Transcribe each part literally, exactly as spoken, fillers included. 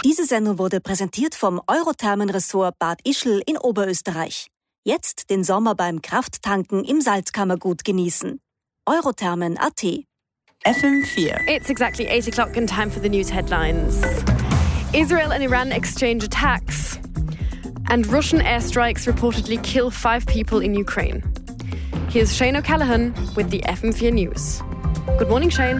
Diese Sendung wurde präsentiert vom Eurothermenressort Bad Ischl in Oberösterreich. Jetzt den Sommer beim Krafttanken im Salzkammergut genießen. Eurothermen Punkt a t. F M four. It's exactly eight o'clock and time for the news headlines. Israel and Iran exchange attacks. And Russian airstrikes reportedly kill five people in Ukraine. Here's Shane O'Callaghan with the F M four News. Good morning, Shane.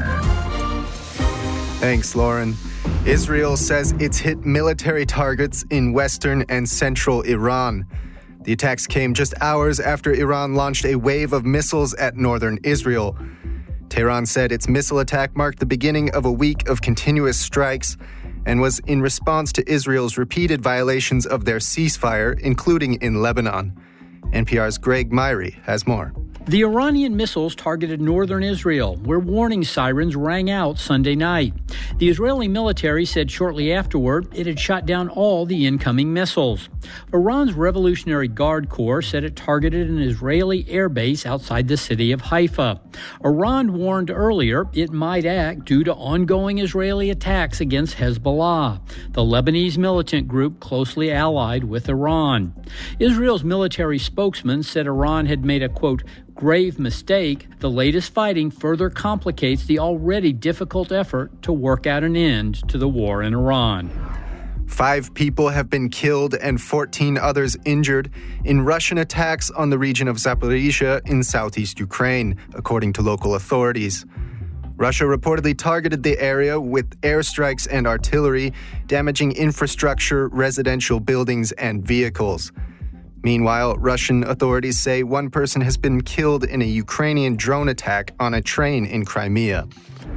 Thanks, Lauren. Israel says it's hit military targets in western and central Iran. The attacks came just hours after Iran launched a wave of missiles at northern Israel. Tehran said its missile attack marked the beginning of a week of continuous strikes and was in response to Israel's repeated violations of their ceasefire, including in Lebanon. N P R's Greg Myrie has more. The Iranian missiles targeted northern Israel, where warning sirens rang out Sunday night. The Israeli military said shortly afterward it had shot down all the incoming missiles. Iran's Revolutionary Guard Corps said it targeted an Israeli airbase outside the city of Haifa. Iran warned earlier it might act due to ongoing Israeli attacks against Hezbollah, the Lebanese militant group closely allied with Iran. Israel's military spokesman said Iran had made a, quote, grave mistake. The latest fighting further complicates the already difficult effort to work out an end to the war in Iran. Five people have been killed and fourteen others injured in Russian attacks on the region of Zaporizhzhia in southeast Ukraine, according to local authorities. Russia reportedly targeted the area with airstrikes and artillery, damaging infrastructure, residential buildings, and vehicles. Meanwhile, Russian authorities say one person has been killed in a Ukrainian drone attack on a train in Crimea.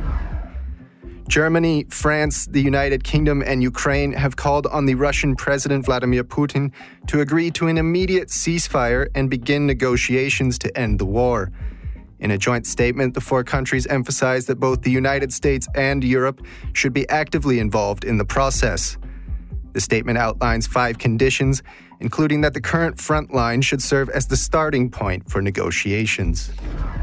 Germany, France, the United Kingdom, and Ukraine have called on the Russian President Vladimir Putin to agree to an immediate ceasefire and begin negotiations to end the war. In a joint statement, the four countries emphasized that both the United States and Europe should be actively involved in the process. The statement outlines five conditions, including that the current front line should serve as the starting point for negotiations.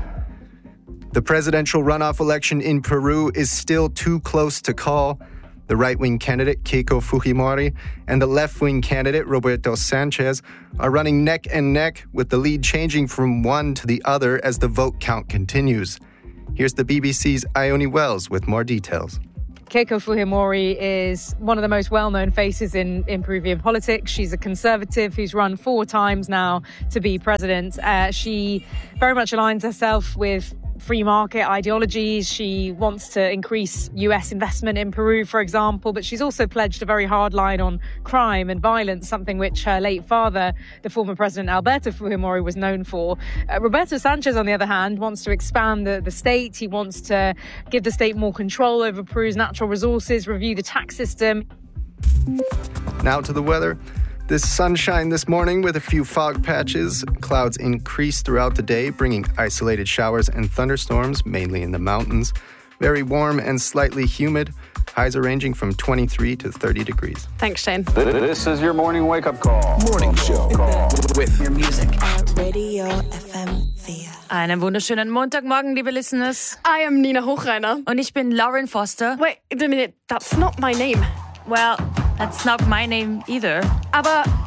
The presidential runoff election in Peru is still too close to call. The right-wing candidate, Keiko Fujimori, and the left-wing candidate, Roberto Sanchez, are running neck and neck, with the lead changing from one to the other as the vote count continues. Here's the B B C's Ione Wells with more details. Keiko Fujimori is one of the most well-known faces in, in Peruvian politics. She's a conservative who's run four times now to be president. Uh, she very much aligns herself with free market ideologies. She wants to increase U S investment in Peru, for example, but she's also pledged a very hard line on crime and violence, something which her late father, the former president Alberto Fujimori, was known for. Uh, Roberto Sanchez, on the other hand, wants to expand the, the state. He wants to give the state more control over Peru's natural resources, review the tax system. Now to the weather. This sunshine this morning with a few fog patches. Clouds increase throughout the day, bringing isolated showers and thunderstorms, mainly in the mountains. Very warm and slightly humid. Highs are ranging from twenty-three to thirty degrees. Thanks, Shane. This is your morning wake-up call. Morning show call with your music. Radio F M four. Einen wunderschönen Montagmorgen, liebe listeners. I am Nina Hochreiner. Und ich bin Lauren Foster. Wait a minute, that's not my name. Well, that's not my name either. Aber